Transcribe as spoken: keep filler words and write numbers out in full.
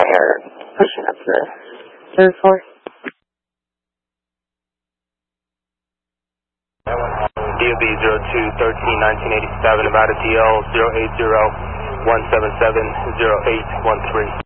fire pushing up the third floor. D O B zero two thirteen nineteen eighty-seven, Nevada D L zero eight zero one seven seven zero eight one three.